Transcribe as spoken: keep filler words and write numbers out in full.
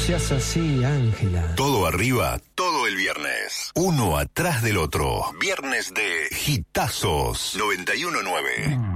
seas así, Ángela. Todo arriba, todo el viernes. Uno atrás del otro. Viernes de Hitazos noventa y uno nueve.